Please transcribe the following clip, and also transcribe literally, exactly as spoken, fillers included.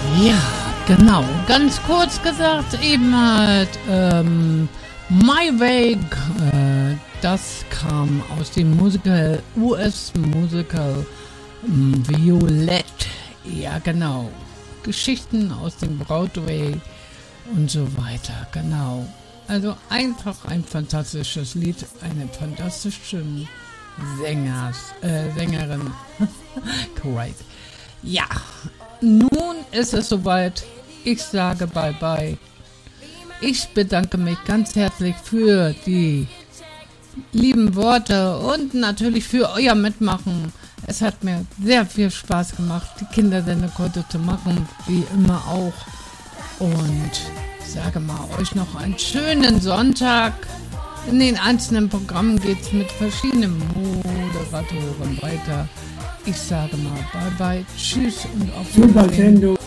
Ja, genau. Ganz kurz gesagt, eben halt ähm, My Way, äh, das kam aus dem Musical, U S-Musical ähm, Violette. Ja, genau. Geschichten aus dem Broadway und so weiter, genau. Also einfach ein fantastisches Lied, eine fantastische Sängers, äh, Sängerin. Correct. Ja, nun ist es soweit. Ich sage bye bye. Ich bedanke mich ganz herzlich für die lieben Worte und natürlich für euer Mitmachen. Es hat mir sehr viel Spaß gemacht, die Kindersendung heute zu machen, wie immer auch. Und sage mal euch noch einen schönen Sonntag. In den einzelnen Programmen geht es mit verschiedenen Moderatoren weiter. Ich sage mal bye bye, tschüss und auf Wiedersehen.